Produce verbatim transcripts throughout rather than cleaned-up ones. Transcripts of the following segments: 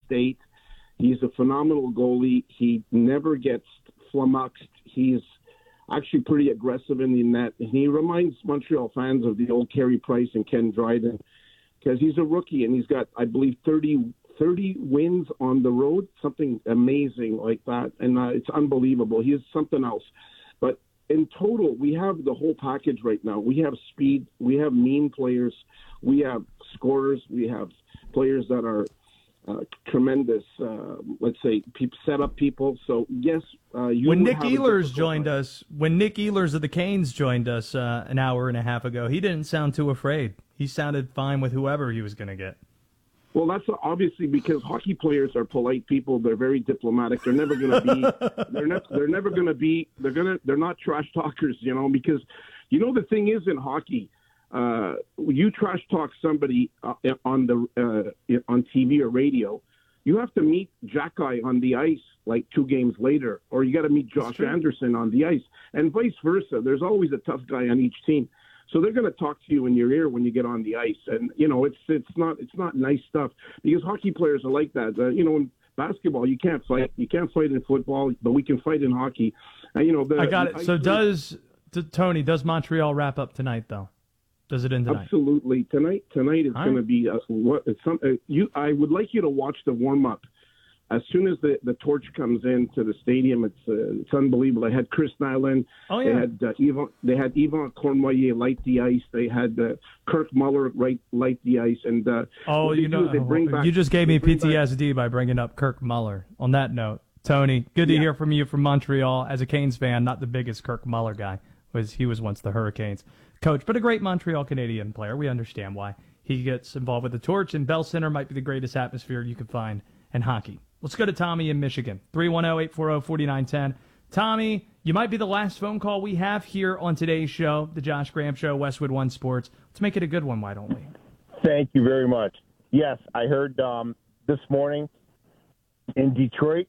State. He's a phenomenal goalie. He never gets flummoxed. He's actually pretty aggressive in the net. And he reminds Montreal fans of the old Carey Price and Ken Dryden because he's a rookie and he's got, I believe, thirty, thirty wins on the road, something amazing like that. And uh, it's unbelievable. He is something else. But in total, we have the whole package right now. We have speed. We have mean players. We have scorers. We have players that are uh, tremendous, uh, let's say, pe- set up people. So, yes, uh, you When Nick Ehlers joined time. us, when Nick Ehlers of the Canes joined us uh, an hour and a half ago, he didn't sound too afraid. He sounded fine with whoever he was going to get. Well, that's obviously because hockey players are polite people. They're very diplomatic. They're never going to be. They're not. They're never going to be. They're gonna. They're not trash talkers, you know. Because, you know, the thing is in hockey, uh, you trash talk somebody uh, on the uh, on T V or radio, you have to meet Jack Guy on the ice like two games later, or you got to meet Josh Anderson on the ice, and vice versa. There's always a tough guy on each team. So they're going to talk to you in your ear when you get on the ice, and you know it's it's not it's not nice stuff because hockey players are like that. Uh, you know, in basketball you can't fight, you can't fight in football, but we can fight in hockey. And you know, the, I got it. I, so does t- Tony? Does Montreal wrap up tonight though? Does it end tonight? Absolutely. Tonight tonight is going to be uh, what it's some. Uh, you, I would like you to watch the warm up. As soon as the, the torch comes into the stadium, it's uh, it's unbelievable. They had Chris Nyland. Oh, yeah. They had uh, Yvon, they had Yvon Cornelier light the ice. They had uh, Kirk Muller right, light the ice. And uh, oh, you know, back, you just gave me P T S D back, by bringing up Kirk Muller. On that note, Tony, good to yeah. hear from you from Montreal. As a Canes fan, not the biggest Kirk Muller guy. Was he was once the Hurricanes coach, but a great Montreal Canadian player. We understand why he gets involved with the torch. And Bell Center might be the greatest atmosphere you can find in hockey. Let's go to Tommy in Michigan, three one zero, eight four zero, four nine one zero. Tommy, you might be the last phone call we have here on today's show, the Josh Graham Show, Westwood One Sports. Let's make it a good one, why don't we? Thank you very much. Yes, I heard um, this morning in Detroit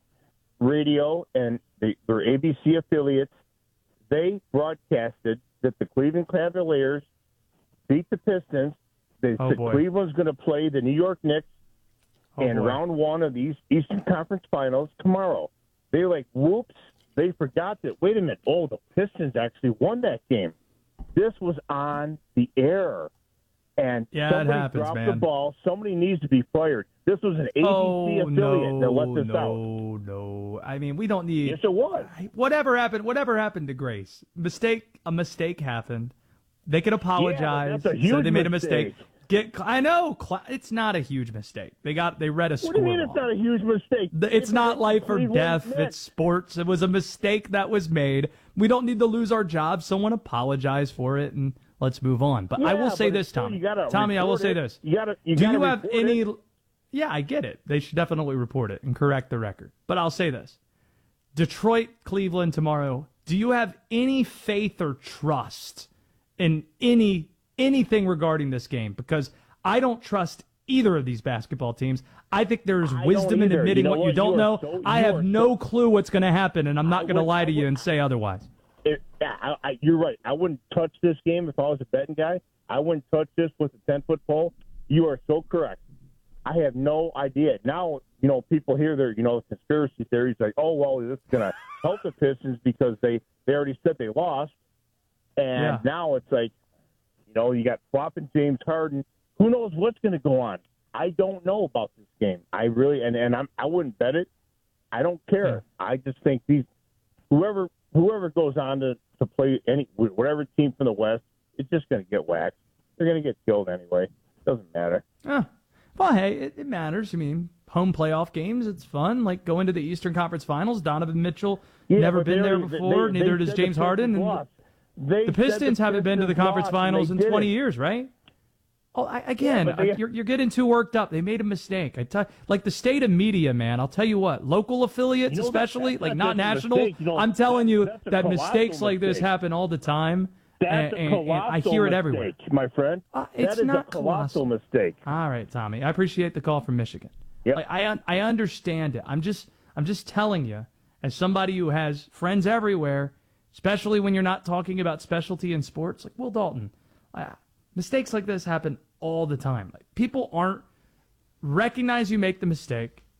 radio and the, their A B C affiliates, they broadcasted that the Cleveland Cavaliers beat the Pistons. They oh, said boy. Cleveland's going to play the New York Knicks Oh, in boy. round one of the Eastern Conference Finals tomorrow. They like, whoops, they forgot that, wait a minute, oh, the Pistons actually won that game. This was on the air. And yeah, somebody it happens, dropped man. the ball. Somebody needs to be fired. This was an A B C oh, affiliate no, that let this no, out. No, no. I mean, we don't need... Yes, it was. Whatever happened, whatever happened to Grace? Mistake, a mistake happened. They can apologize. Yeah, that's a huge so they made mistake. a mistake. Get, I know it's not a huge mistake. They got they read a score. What do you mean it's not a huge mistake? It's, it's not life or death. It's sports. It was a mistake that was made. We don't need to lose our jobs. Someone apologize for it and let's move on. But yeah, I will say this, still, Tommy. You Tommy, I will it. say this. You gotta, you do gotta you have any? It. Yeah, I get it. They should definitely report it and correct the record. But I'll say this: Detroit, Cleveland tomorrow. Do you have any faith or trust in any anything regarding this game? Because I don't trust either of these basketball teams. I think there's I wisdom in admitting you know what you don't you know. So, I have no so, clue what's going to happen, and I'm not going to lie to I you would, and say otherwise. It, yeah, I, I, you're right. I wouldn't touch this game if I was a betting guy. I wouldn't touch this with a ten-foot pole. You are so correct. I have no idea. Now, you know, people hear their, you know, conspiracy theories like, oh, well, this is going to help the Pistons because they, they already said they lost. And yeah. now it's like, you know, you got flopping James Harden. Who knows what's going to go on? I don't know about this game. I really and, and I'm I wouldn't bet it. I don't care. Yeah. I just think these whoever whoever goes on to, to play any whatever team from the West, it's just going to get whacked. They're going to get killed anyway. Doesn't matter. Oh. Well, hey, it, it matters. I mean, home playoff games, it's fun. Like going to the Eastern Conference Finals. Donovan Mitchell yeah, never been there already, before. they, neither they does James Harden. And They the Pistons the haven't been to the Pistons conference lost, finals in twenty it. years, right? Oh, I, again, yeah, they, I, you're, you're getting too worked up. They made a mistake. I tell, like the state of media, man. I'll tell you what, local affiliates, you know, especially, that's like not not just a national. mistake, you know, I'm telling you that's that mistakes like this mistake. happen all the time. That's and, a and, colossal and I hear it mistake, everywhere, my friend. Uh, it's that is not a colossal colossal. mistake. All right, Tommy. I appreciate the call from Michigan. Yep. Like, I I understand it. I'm just I'm just telling you, as somebody who has friends everywhere, especially when you're not talking about specialty in sports, like Will Dalton. Uh, mistakes like this happen all the time. Like, people aren't recognize you make the mistake,